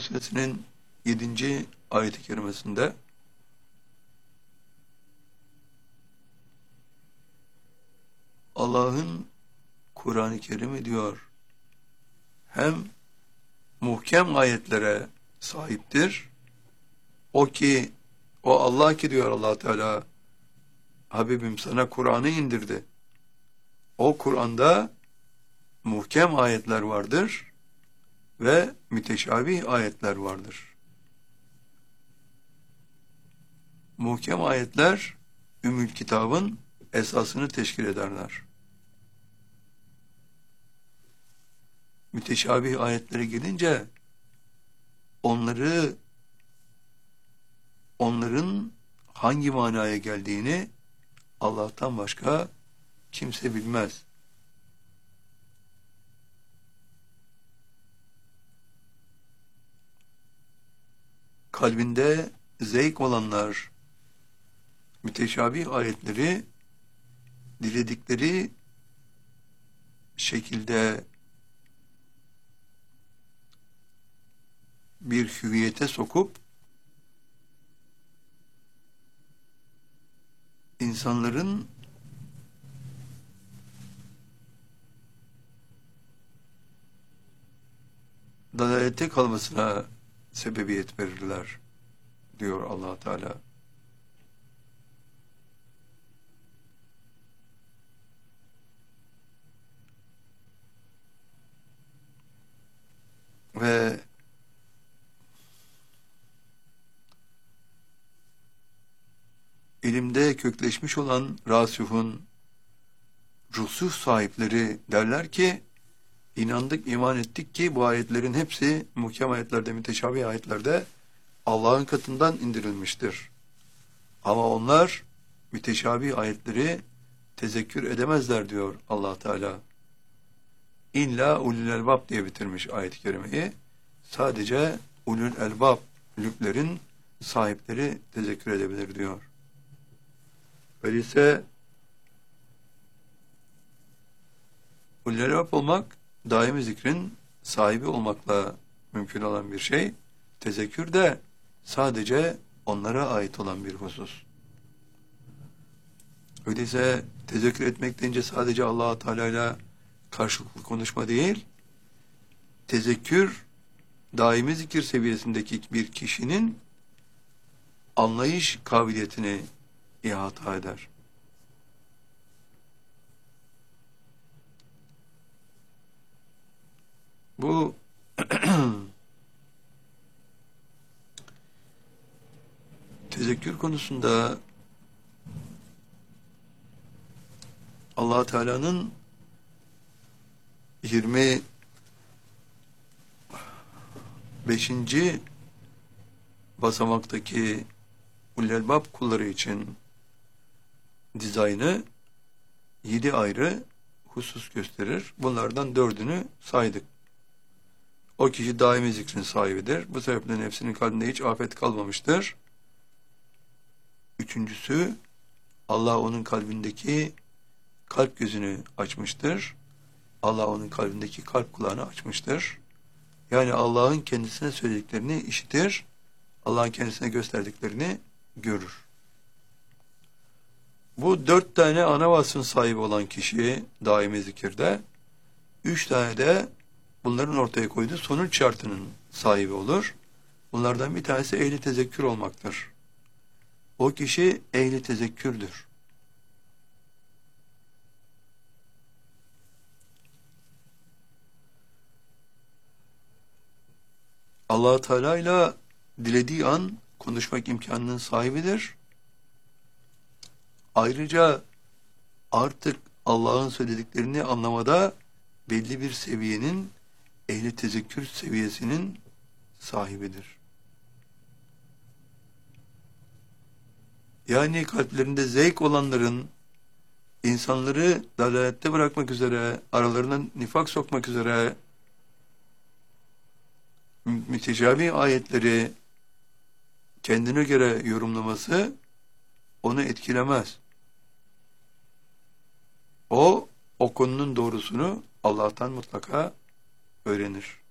Suresinin 7. ayet-i kerimesinde Allah'ın Kur'an-ı Kerim'i diyor hem muhkem ayetlere sahiptir. O Allah ki diyor Allah Teala, Habibim sana Kur'an'ı indirdi. O Kur'an'da muhkem ayetler vardır ve müteşabih ayetler vardır. Muhkem ayetler Ümmül Kitab'ın esasını teşkil ederler. Müteşabih ayetlere gelince onların hangi manaya geldiğini Allah'tan başka kimse bilmez. Kalbinde zevk olanlar müteşabih ayetleri diledikleri şekilde bir hüviyete sokup insanların dalalete kalmasına sebebiyet verirler diyor Allah Teala. Ve ilimde kökleşmiş olan rasihun, rusuh sahipleri derler ki, inandık, iman ettik ki bu ayetlerin hepsi muhkem ayetlerde, müteşabih ayetlerde Allah'ın katından indirilmiştir. Ama onlar müteşabih ayetleri tezekkür edemezler diyor Allah Teala. İlla ulul elbab diye bitirmiş ayet-i kerimeyi. Sadece ulul elbab, lüblerin sahipleri tezekkür edebilir diyor. Öyleyse ulul elbab olmak daimi zikrin sahibi olmakla mümkün olan bir şey. Tezekkür de sadece onlara ait olan bir husus. Öyleyse tezekkür etmek deyince sadece Allah-u Teala ile karşılıklı konuşma değil, tezekkür daimi zikir seviyesindeki bir kişinin anlayış kabiliyetini ihata eder. Bu tezekkür konusunda Allah Teala'nın 25. basamaktaki ulul elbab kulları için dizaynı 7 ayrı husus gösterir. Bunlardan 4'ünü saydık. O kişi daimi zikrin sahibidir. Bu sebeple nefsinin kalbinde hiç afet kalmamıştır. 3.'sü Allah onun kalbindeki kalp gözünü açmıştır. Allah onun kalbindeki kalp kulağını açmıştır. Yani Allah'ın kendisine söylediklerini işitir. Allah'ın kendisine gösterdiklerini görür. Bu 4 tane ana vasfın sahibi olan kişi daimi zikirde, 3 tane de bunların ortaya koyduğu sonuç şartının sahibi olur. Bunlardan bir tanesi ehli tezekkür olmaktır. O kişi ehli tezekkürdür. Allah Teala ile dilediği an konuşmak imkanının sahibidir. Ayrıca artık Allah'ın söylediklerini anlamada belli bir seviyenin, ehli tezekkür seviyesinin sahibidir. Yani kalplerinde zevk olanların, insanları dalalette bırakmak üzere, aralarına nifak sokmak üzere, müteşabih ayetleri kendine göre yorumlaması onu etkilemez. O konunun doğrusunu Allah'tan mutlaka öğrenir.